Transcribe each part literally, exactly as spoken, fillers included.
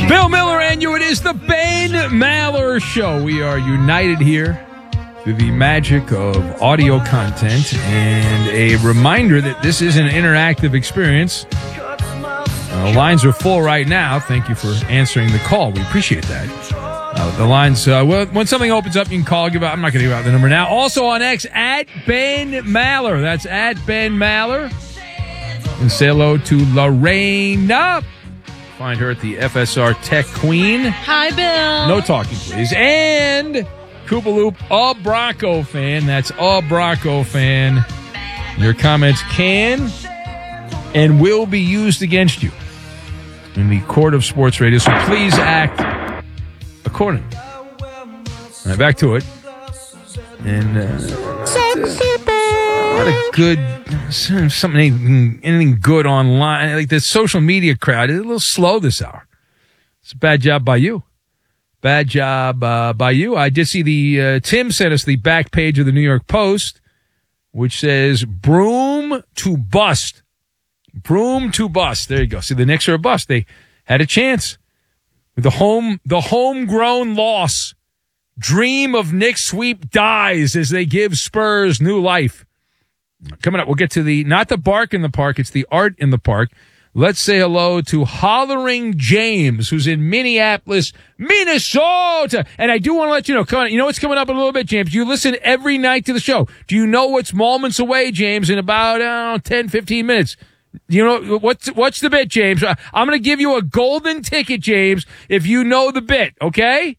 Bill Miller and you. It is the Ben Maller Show. We are united here through the magic of audio content and a reminder that this is an interactive experience. Uh, the lines are full right now. Thank you for answering the call. We appreciate that. Uh, the lines, uh, well, when something opens up, you can call. Give out. I'm not going to give out the number now. Also on X, at Ben Maller. That's at Ben Maller. And say hello to Lorena. Find her at the F S R Tech Queen. Hi, Bill. No talking, please. And Koopaloop, a Bronco fan. That's a Bronco fan. Your comments can and will be used against you in the court of sports radio. So please act accordingly. All right, back to it. And uh, not a good something anything good online. Like the social media crowd is a little slow this hour. It's a bad job by you. Bad job uh, by you. I did see the uh, Tim sent us the back page of the New York Post, which says broom to bust. Broom to bust. There you go. See, the Knicks are a bust. They had a chance. The home, the homegrown loss. Dream of Knicks sweep dies as they give Spurs new life. Coming up, we'll get to the, not the bark in the park, it's the art in the park. Let's say hello to Hollering James, who's in Minneapolis, Minnesota. And I do want to let you know, come on, you know what's coming up in a little bit, James? You listen every night to the show. Do you know what's moments away, James, in about uh, ten, fifteen minutes? You know, what's, what's the bit, James? I'm going to give you a golden ticket, James, if you know the bit, okay?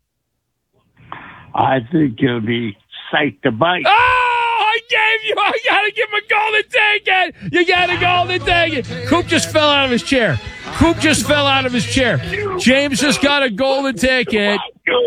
I think it'll be Sight to Bite. Oh! I gave you, I gotta give him a golden ticket. You gotta golden ticket. Coop just fell out of his chair. Coop just fell out of his chair. James just got a golden ticket.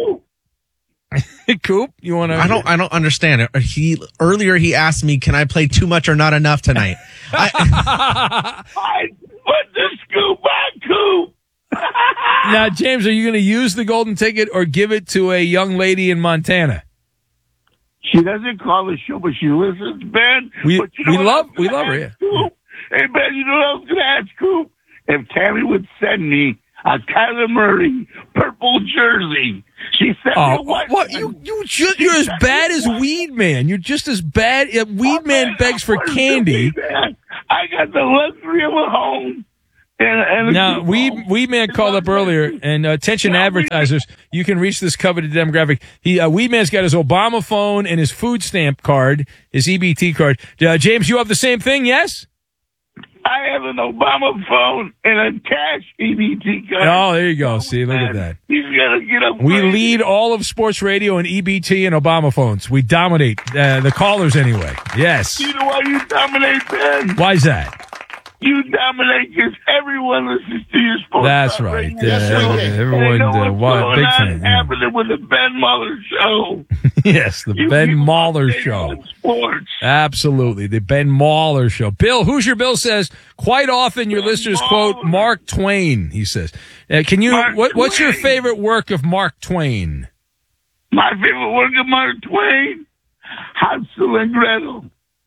Coop, you want to? I don't. I don't understand it. He earlier he asked me, "Can I play too much or not enough tonight?" I, I put the scoop on Coop. Now, James, are you going to use the golden ticket or give it to a young lady in Montana? She doesn't call the show, but she listens, Ben. We but you know we love we love her. Yeah. Coop? Hey, Ben, you know what I was going to ask Coop? If Tammy would send me a Kyler Murray purple jersey. She sent oh, me a white what? one. You you just, you're as bad as Weed Man. You're just as bad. Uh, Weed oh, Man, man begs for candy. Me, I got the luxury of a home. And, and now, Weed, Weed Man called up earlier, and uh, attention advertisers, you can reach this coveted demographic. He uh, Weed Man's got his Obama phone and his food stamp card, his E B T card. Uh, James, you have the same thing, yes? I have an Obama phone and a cash E B T card. Oh, there you go. See, look at that. He's got to get up. We lead all of sports radio in E B T and Obama phones. We dominate uh, the callers anyway. Yes. You know why you dominate, Ben? Why's that? You dominate because everyone listens to your sports. That's right. Uh, everyone, uh, what, big fan. Happening with the Ben Maller Show. Yes, the you Ben Maller Show. Sports. Absolutely, the Ben Maller Show. Bill, Hoosier Bill says quite often your ben listeners Maller. Quote Mark Twain. He says, uh, "Can you? What, what's your favorite work of Mark Twain?" My favorite work of Mark Twain, Hansel and Gretel.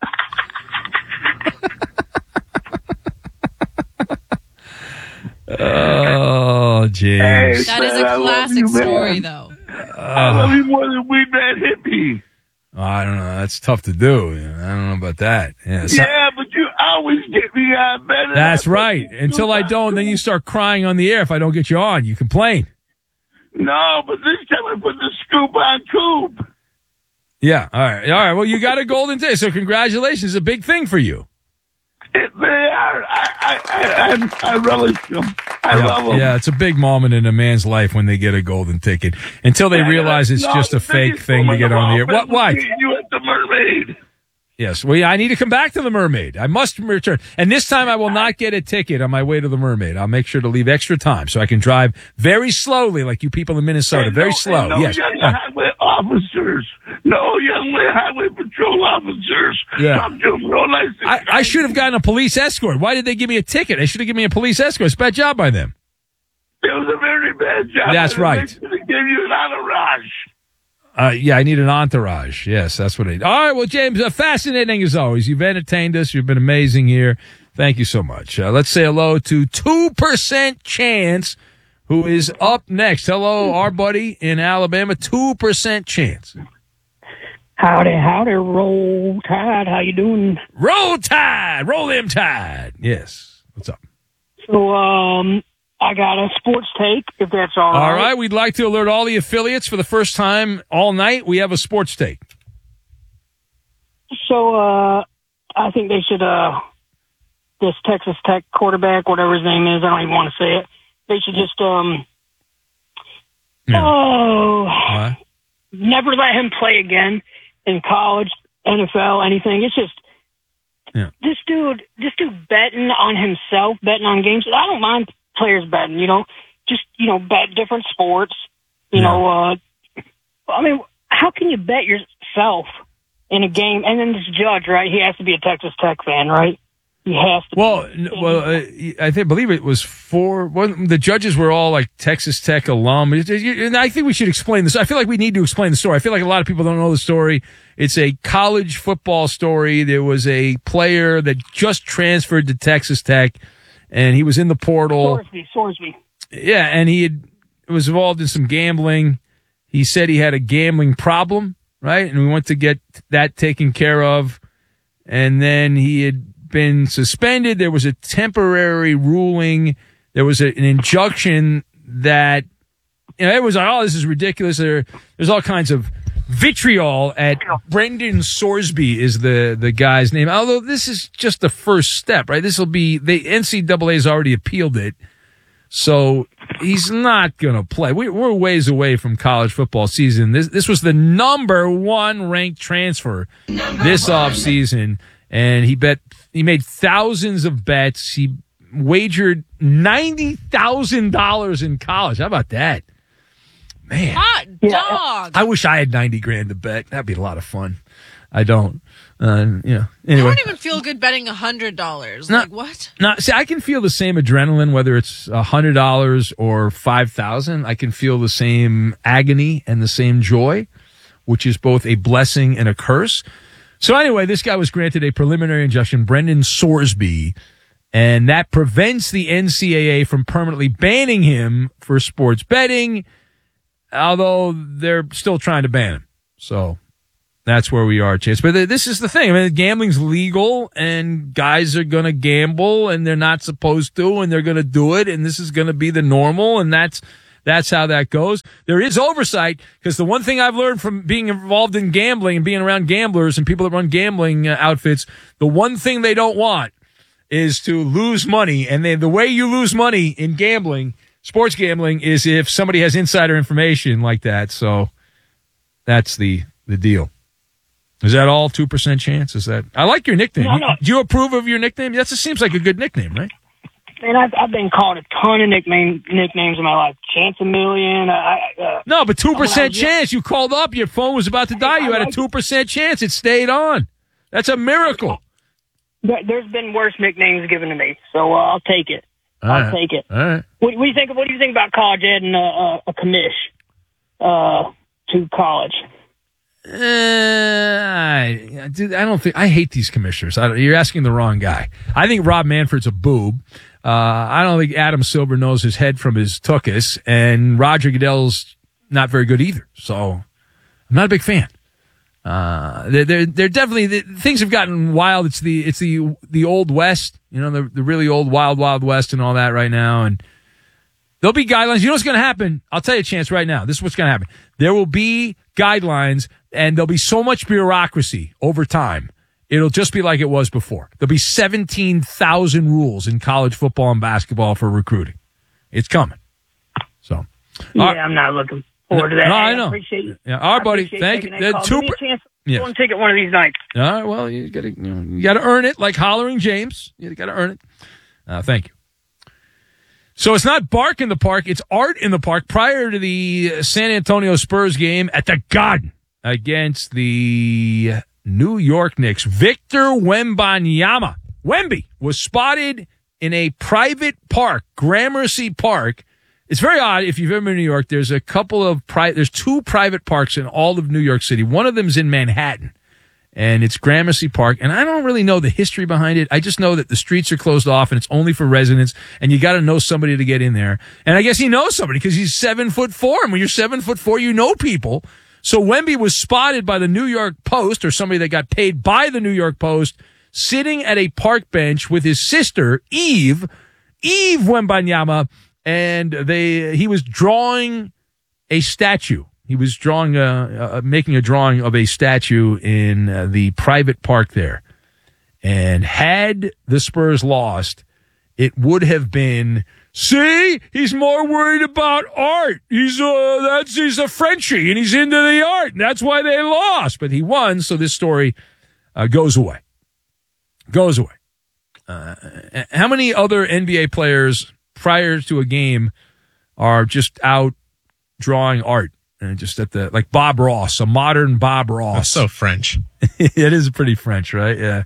Oh, James. Hey, that man, is a classic you, story, though. Uh, I love you more than Weed Man Hippie. I don't know. That's tough to do. I don't know about that. Yeah, so, yeah but you always get me on, man. That's right. Until I don't, then you start crying on the air if I don't get you on. You complain. No, but this time I put the scoop on Coop. Yeah. All right. All right. Well, you got a golden ticket, so congratulations. It's a big thing for you. It, they are. I, I, I, I relish them. I yeah, love them. Yeah, it's a big moment in a man's life when they get a golden ticket. Until they yeah, realize it's no, just a fake thing to get on the air. What? Why? You at the Mermaid. Yes. Well, I need to come back to the Mermaid. I must return. And this time I will not get a ticket on my way to the Mermaid. I'll make sure to leave extra time so I can drive very slowly like you people in Minnesota. And very no, slow. No yes. young highway officers. No young highway patrol officers. Yeah. I'm doing real nice I, I should have gotten a police escort. Why did they give me a ticket? They should have given me a police escort. It's a bad job by them. It was a very bad job. That's right. They should have given you an entourage. Uh, yeah, I need an entourage. Yes, that's what I need. All right, well, James, uh, fascinating as always. You've entertained us. You've been amazing here. Thank you so much. Uh, let's say hello to two percent chance who is up next. Hello, our buddy in Alabama, two percent chance. Howdy, howdy, Roll Tide. How you doing? Roll Tide. Roll them Tide. Yes. What's up? So, um, I got a sports take, if that's all right. All right. We'd like to alert all the affiliates for the first time all night. We have a sports take. So, uh, I think they should, uh, this Texas Tech quarterback, whatever his name is, I don't even want to say it. They should just, um, Yeah. oh, What? never let him play again in college, N F L, anything. It's just, Yeah. this dude, this dude betting on himself, betting on games. I don't mind players betting, you know, just, you know, bet different sports, you Yeah. know, uh, I mean, how can you bet yourself in a game? And then this judge, right? He has to be a Texas Tech fan, right? He has to. Well, be. n- well, uh, I think believe it was four. Well, the judges were all like Texas Tech alum, and I think we should explain this. I feel like we need to explain the story. I feel like a lot of people don't know the story. It's a college football story. There was a player that just transferred to Texas Tech, and he was in the portal. Sorsby, Sorsby. Yeah, and he had, was involved in some gambling. He said he had a gambling problem, right? And we went to get that taken care of, and then he had been suspended. There was a temporary ruling. There was a, an injunction that, you know, it was like, oh, this is ridiculous. There, there's all kinds of vitriol at Brendan Sorsby is the, the guy's name. Although this is just the first step, right? This will be, the N C double A has already appealed it. So he's not going to play. We, we're ways away from college football season. This, this was the number one ranked transfer this offseason. And he bet, he made thousands of bets. He wagered ninety thousand dollars in college. How about that? Man. Hot dog. I wish I had ninety grand to bet. That'd be a lot of fun. I don't. Uh, yeah. I Anyway. don't even feel good betting one hundred dollars. No. Like, what? Now, see, I can feel the same adrenaline, whether it's one hundred dollars or five thousand dollars. I can feel the same agony and the same joy, which is both a blessing and a curse. So anyway, this guy was granted a preliminary injunction, Brendan Sorsby, and that prevents the N C double A from permanently banning him for sports betting, although they're still trying to ban him. So that's where we are, Chase. But this is the thing. I mean, gambling's legal, and guys are going to gamble, and they're not supposed to, and they're going to do it, and this is going to be the normal, and that's that's how that goes. There is oversight, because the one thing I've learned from being involved in gambling and being around gamblers and people that run gambling uh, outfits, the one thing they don't want is to lose money. And they, the way you lose money in gambling, sports gambling, is if somebody has insider information like that. So that's the, the deal. Is that all two percent chance? Is that, I like your nickname. No, no. Do you approve of your nickname? That just seems like a good nickname, right? Man, I've, I've been called a ton of nickname, nicknames in my life. Chance a Million. I, uh, No, but two percent was- chance. You called up, your phone was about to die. You had a two percent chance. It stayed on. That's a miracle. there- there's been worse nicknames given to me, so uh, I'll take it. All I'll right. take it. All right. What, what do you think? What do you think about college adding a, a, a commish uh, to college? Uh, I, dude, I don't think I hate these commissioners. I don't, you're asking the wrong guy. I think Rob Manfred's a boob. Uh, I don't think Adam Silver knows his head from his tuchus, and Roger Goodell's not very good either. So I'm not a big fan. Uh, they're, they're, they're definitely, the, things have gotten wild. It's the, it's the, the old West, you know, the, the really old wild, wild West and all that right now. And there'll be guidelines. You know what's going to happen? I'll tell you a chance right now. This is what's going to happen. There will be guidelines, and there'll be so much bureaucracy over time. It'll just be like it was before. There'll be seventeen thousand rules in college football and basketball for recruiting. It's coming. So, Yeah, uh, I'm not looking forward to that. no, Hey, I know. appreciate you. Yeah, all right, I buddy. appreciate Thank taking you. that Uh, call. two Give me per- a chance. Yes. Go and take it one of these nights. all right, well, you got to, you know, you got to earn it, like hollering James. You got to earn it. Uh, thank you. So it's not bark in the park; it's art in the park. Prior to the San Antonio Spurs game at the Garden against the New York Knicks, Victor Wembanyama, Wemby, was spotted in a private park, Gramercy Park. It's very odd if you've ever been to New York. There's a couple of pri- there's two private parks in all of New York City. One of them's in Manhattan, and it's Gramercy Park. And I don't really know the history behind it. I just know that the streets are closed off and it's only for residents, and you got to know somebody to get in there. And I guess he knows somebody because he's seven foot four. And when you're seven foot four, you know people. So Wemby was spotted by the New York Post, or somebody that got paid by the New York Post, sitting at a park bench with his sister, Eve, Eve Wembanyama, and they he was drawing a statue. He was drawing, a, uh, making a drawing of a statue in uh, the private park there. And had the Spurs lost, it would have been, see, he's more worried about art. He's uh, that's he's a Frenchie, and he's into the art, and that's why they lost. But he won, so this story uh, goes away. Goes away. Uh, how many other N B A players prior to a game are just out drawing art? And just at the, like Bob Ross, a modern Bob Ross. That's so French. It is pretty French, right? Yeah.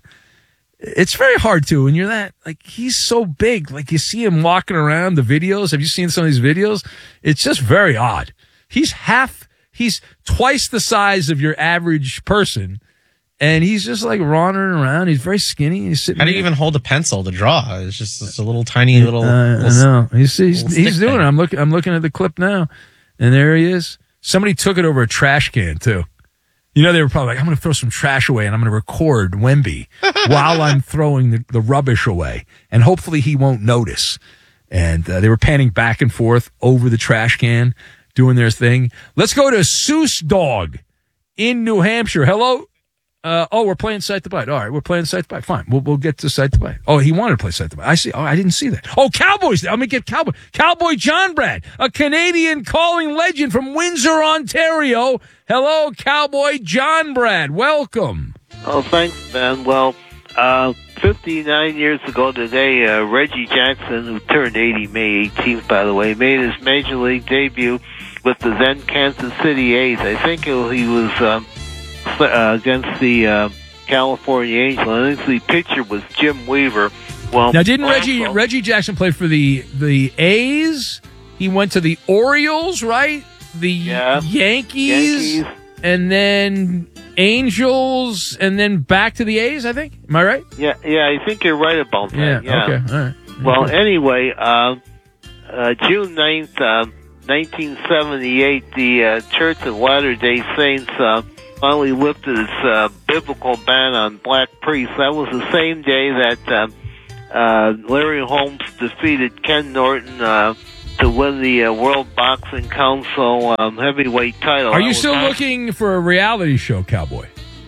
It's very hard to, when you're that, like, he's so big. Like, you see him walking around the videos. Have you seen some of these videos? It's just very odd. He's half, he's twice the size of your average person. And he's just like wandering around. He's very skinny. He's sitting How do you there. even hold a pencil to draw? It's just it's a little tiny little. Uh, little I know. He's, he's, little he's stick doing thing. it. I'm looking, I'm looking at the clip now. And there he is. Somebody took it over a trash can, too. You know, they were probably like, I'm going to throw some trash away and I'm going to record Wemby while I'm throwing the, the rubbish away. And hopefully he won't notice. And uh, they were panning back and forth over the trash can, doing their thing. Let's go to Seuss Dog in New Hampshire. Hello. Uh, oh, we're playing Sight to Bite. All right, we're playing Sight to Bite. Fine, we'll we'll get to Sight to Bite. Oh, he wanted to play Sight to Bite. I see. Oh, I didn't see that. Oh, Cowboys. I'm gonna get Cowboy Cowboy John Brad, a Canadian calling legend from Windsor, Ontario. Hello, Cowboy John Brad. Welcome. Oh, thanks, Ben. Well, uh, fifty-nine years ago today, uh, Reggie Jackson, who turned eighty May eighteenth, by the way, made his major league debut with the then Kansas City A's. I think it, he was. Um, Uh, against the uh, California Angels. I think the pitcher was Jim Weaver. Well, Now, didn't also, Reggie Reggie Jackson play for the the A's? He went to the Orioles, right? The Yeah. Yankees, Yankees. and then Angels, and then back to the A's. I think. Am I right? Yeah, yeah, I think you're right about that. Yeah. Okay. All right. Well, anyway, uh, uh, June ninth, uh, nineteen seventy-eight, the uh, Church of Latter-day Saints uh, finally lifted its uh, biblical ban on black priests. That was the same day that uh, uh, Larry Holmes defeated Ken Norton uh, to win the uh, World Boxing Council um, heavyweight title. Are That you was still awesome. looking for a reality show, Cowboy?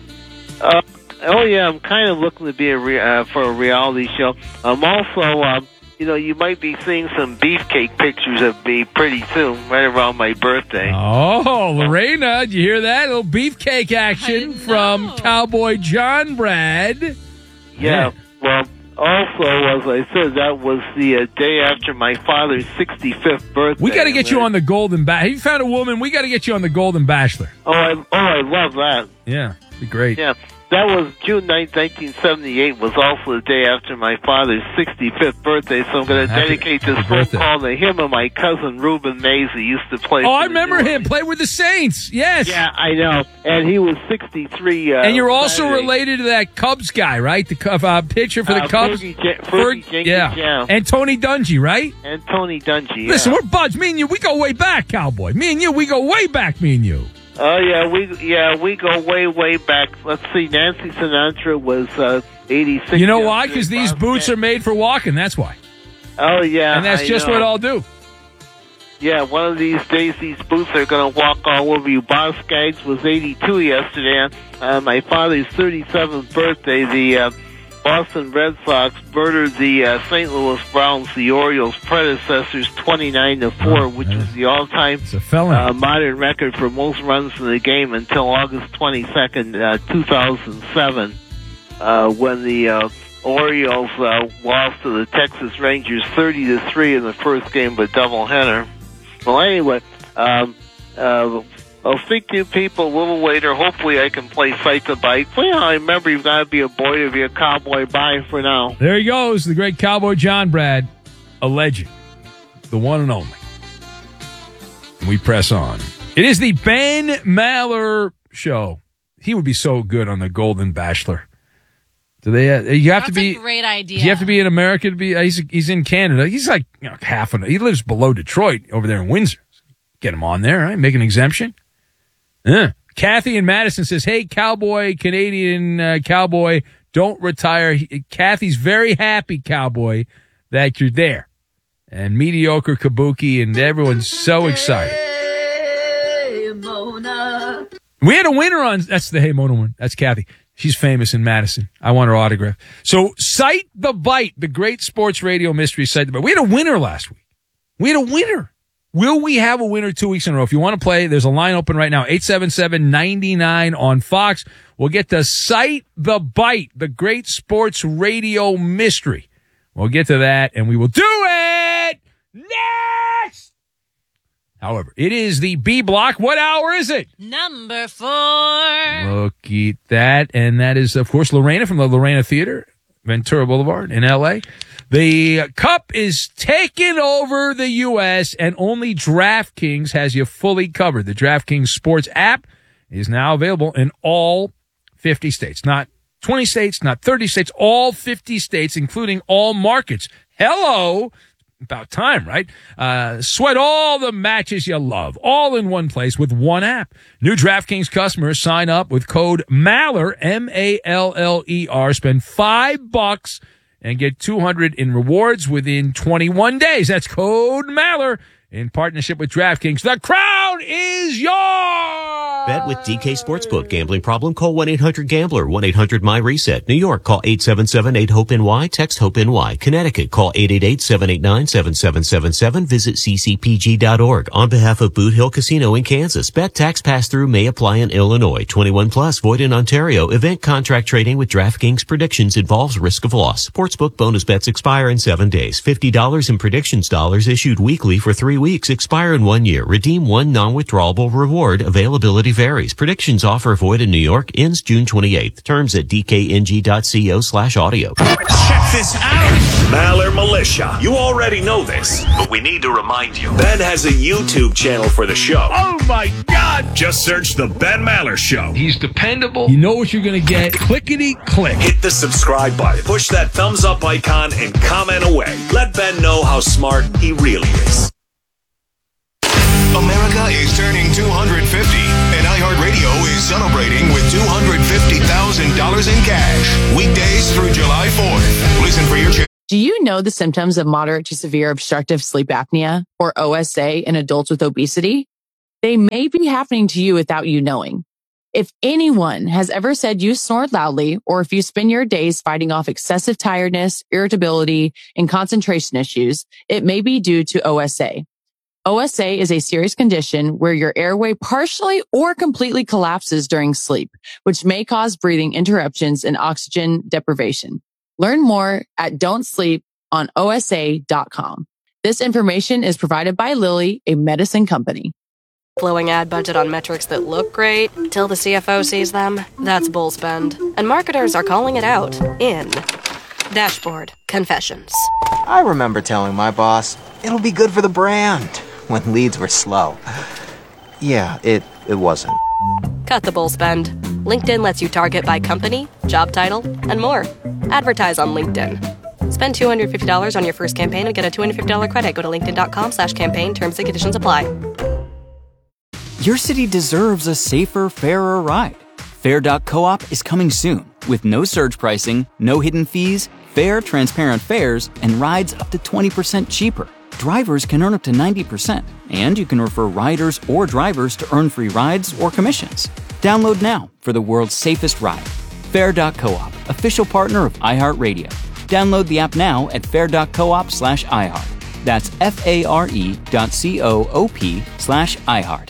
Uh, oh yeah, I'm kind of looking to be a re- uh, for a reality show. I'm also, um, you know, you might be seeing some beefcake pictures of me pretty soon, right around my birthday. Oh, Lorena, did you hear that? A little beefcake action I from know. Cowboy John Brad. Yeah. Well, also, as I said, that was the uh, day after my father's sixty-fifth birthday. We got to get you on the Golden Bachelor. Have you found a woman? We got to get you on the Golden Bachelor. Oh, I, oh, I love that. Yeah, be great. Yeah. That was June ninth, nineteen seventy-eight, was also the day after my father's sixty-fifth birthday, so I'm going to Happy- dedicate this happy phone birthday. call to him and my cousin Reuben Mays, who used to play Oh, for I the remember New him. Play with the Saints. Yes. Yeah, I know. And he was sixty-three. Uh, And you're also Saturday. related to that Cubs guy, right? The Cub- uh, pitcher for the Uh, Cubs. Fergie Ja- Fergie Ferg- Jenkins, yeah. yeah. And Tony Dungy, right? And Tony Dungy. Listen, yeah. we're buds. Me and you, we go way back, Cowboy. Me and you, we go way back, me and you. Oh yeah, we yeah we go way way back. Let's see, Nancy Sinatra was uh, eighty-six. You know why? Because these boots are made for walking. That's why. Oh yeah, And that's I just know. what I'll do. Yeah, one of these days these boots are going to walk all over you. Bob Skaggs was eighty-two yesterday. On uh, my father's thirty-seventh birthday, the uh, Boston Red Sox murdered the uh, Saint Louis Browns, the Orioles' predecessors, twenty-nine to four, Oh, which yeah. was the all-time It's a felony. uh, modern record for most runs in the game until August twenty-second, uh, two thousand seven, uh, when the uh, Orioles uh, lost to the Texas Rangers thirty to three in the first game of a doubleheader. Well, anyway, um, uh, I'll speak to you people a little later. Hopefully I can play Fight the Bike. Well, yeah, I remember you've got to be a boy to be a cowboy. Bye for now. There he goes, the great Cowboy John Brad, a legend, the one and only. We press on. It is the Ben Maller Show. he would be so good on the Golden Bachelor. Do they? Uh, you have That's to be a great idea. You have to be in America to be. Uh, he's he's in Canada. He's like you know, half an. He lives below Detroit over there in Windsor. Get him on there, right? Make an exemption. Uh. Kathy in Madison says, "Hey, cowboy, Canadian uh, cowboy, don't retire." He, Kathy's very happy, cowboy, that you're there, and mediocre Kabuki, and everyone's so excited. Hey, Mona. We had a winner on. That's the Hey Mona one. That's Kathy. She's famous in Madison. I want her autograph. So, Cite the Bite, the great sports radio mystery Cite the Bite. We had a winner last week. We had a winner. Will we have a winner two weeks in a row? If you want to play, there's a line open right now, eight seven seven, nine nine on Fox. We'll get to Cite the Bite, the great sports radio mystery. We'll get to that, and we will do it next! However, it is the B block. What hour is it? Number four. Look at that. And that is, of course, Lorena from the Lorena Theater, Ventura Boulevard in L A. The Cup is taking over the U S, and only DraftKings has you fully covered. The DraftKings Sports app is now available in all fifty states. Not twenty states, not thirty states, all fifty states, including all markets. Hello. About time, right? Uh, sweat all the matches you love, all in one place with one app. New DraftKings customers sign up with code Maller, M A L L E R, spend five bucks and get two hundred in rewards within twenty-one days. That's code Maller in partnership with DraftKings. The crown is yours! Bet with D K Sportsbook. Gambling problem? Call one eight hundred gambler, one eight hundred my reset. New York, call eight seven seven, eight hope N Y, text HOPE-NY. Connecticut, call eight eight eight, seven eight nine, seven seven seven seven. Visit c c p g dot org. On behalf of Boot Hill Casino in Kansas, bet tax pass-through may apply in Illinois. twenty-one plus, void in Ontario. Event contract trading with DraftKings predictions involves risk of loss. Sportsbook bonus bets expire in seven days. fifty dollars in predictions dollars issued weekly for three weeks. Expire in one year. Redeem one non-withdrawable reward. Availability varies. Predictions offer void in New York. Ends June twenty-eighth. Terms at d k n g dot co slash audio. Check this out. Maller Militia. You already know this, but we need to remind you. Ben has a YouTube channel for the show. Oh my God! Just search The Ben Maller Show. He's dependable. You know what you're going to get. Clickety click. Hit the subscribe button. Push that thumbs up icon and comment away. Let Ben know how smart he really is. America is turning two hundred fifty, and iHeartRadio is celebrating with two hundred fifty thousand dollars in cash. Weekdays through July fourth. Listen for your chance. Do you know the symptoms of moderate to severe obstructive sleep apnea, or O S A, in adults with obesity? They may be happening to you without you knowing. If anyone has ever said you snore loudly, or if you spend your days fighting off excessive tiredness, irritability, and concentration issues, it may be due to O S A. O S A is a serious condition where your airway partially or completely collapses during sleep, which may cause breathing interruptions and oxygen deprivation. Learn more at don't sleep on O S A dot com. This information is provided by Lilly, a medicine company. Blowing ad budget on metrics that look great till the C F O sees them, that's bull spend. And marketers are calling it out in Dashboard Confessions. I remember telling my boss, it'll be good for the brand, when leads were slow. Yeah, it, it wasn't. Cut the bull spend. LinkedIn lets you target by company, job title, and more. Advertise on LinkedIn. Spend two hundred fifty dollars on your first campaign and get a two hundred fifty dollars credit. Go to linkedin.com slash campaign. Terms and conditions apply. Your city deserves a safer, fairer ride. Fair dot coop is coming soon with no surge pricing, no hidden fees, fair, transparent fares, and rides up to twenty percent cheaper. Drivers can earn up to ninety percent, and you can refer riders or drivers to earn free rides or commissions. Download now for the world's safest ride. Fair dot coop, official partner of iHeartRadio. Download the app now at fair dot coop slash iHeart. That's F-A-R-E dot C-O-O-P slash iHeart.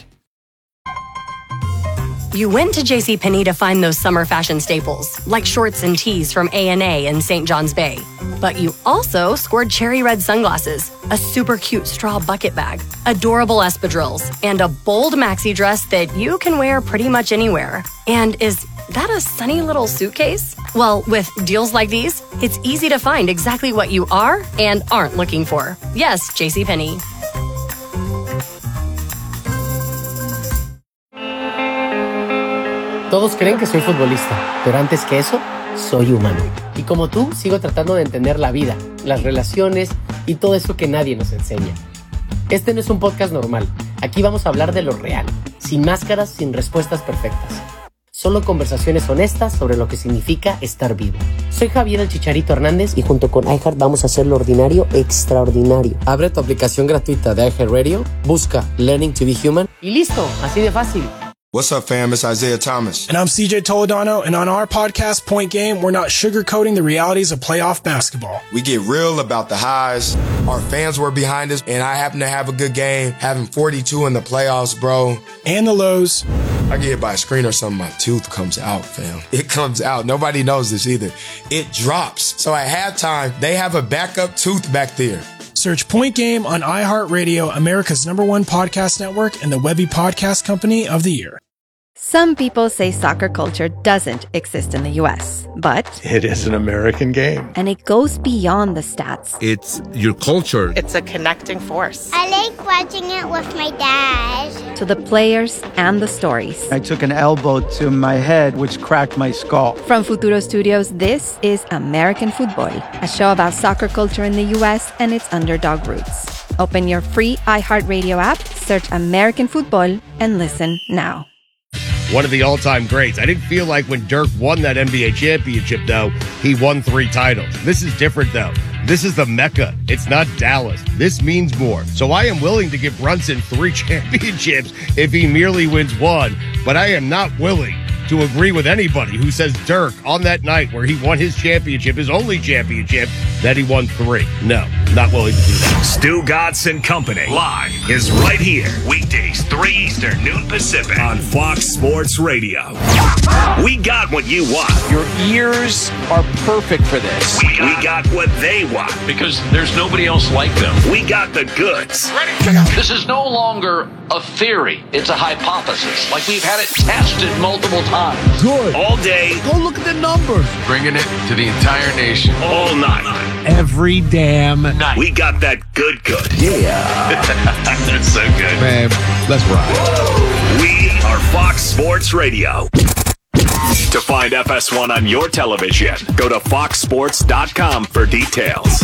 You went to JCPenney to find those summer fashion staples, like shorts and tees from A and A in Saint John's Bay. But you also scored cherry red sunglasses, a super cute straw bucket bag, adorable espadrilles, and a bold maxi dress that you can wear pretty much anywhere. And is that a sunny little suitcase? Well, with deals like these, it's easy to find exactly what you are and aren't looking for. Yes, JCPenney. Todos creen que soy futbolista, pero antes que eso, soy humano. Y como tú, sigo tratando de entender la vida, las relaciones y todo eso que nadie nos enseña. Este no es un podcast normal. Aquí vamos a hablar de lo real, sin máscaras, sin respuestas perfectas. Solo conversaciones honestas sobre lo que significa estar vivo. Soy Javier el Chicharito Hernández y junto con iHeart vamos a hacer lo ordinario extraordinario. Abre tu aplicación gratuita de iHeartRadio, busca Learning to be Human y listo, así de fácil. What's up, fam? It's Isaiah Thomas. And I'm C J Toledano, and on our podcast, Point Game, we're not sugarcoating the realities of playoff basketball. We get real about the highs. Our fans were behind us, and I happen to have a good game, having forty-two in the playoffs, bro. And the lows. I get hit by a screen or something, my tooth comes out, fam. It comes out. Nobody knows this either. It drops. So at halftime, they have a backup tooth back there. Search Point Game on iHeartRadio, America's number one podcast network, and the Webby Podcast Company of the Year. Some people say soccer culture doesn't exist in the U S, but it is an American game. And it goes beyond the stats. It's your culture. It's a connecting force. I like watching it with my dad. To the players and the stories. I took an elbow to my head, which cracked my skull. From Futuro Studios, this is American Football, a show about soccer culture in the U S and its underdog roots. Open your free iHeartRadio app, search American Football, and listen now. One of the all-time greats. I didn't feel like when Dirk won that N B A championship, though, he won three titles. This is different, though. This is the Mecca. It's not Dallas. This means more. So I am willing to give Brunson three championships if he merely wins one, but I am not willing to agree with anybody who says Dirk on that night where he won his championship, his only championship, that he won three. No, not willing to do that. Stu Gatz and Company live is right here. Weekdays, three Eastern, noon Pacific on Fox Sports Radio. We got what you want. Your ears are perfect for this. We got, we got what they want. Because there's nobody else like them. We got the goods. This is no longer a theory. It's a hypothesis. Like we've had it tested multiple times. Good. All day. Go look at the numbers. Bringing it to the entire nation. All night. Every damn night. We got that good good. Yeah. That's so good. Man, let's ride. We are Fox Sports Radio. To find F S one on your television, go to fox sports dot com for details.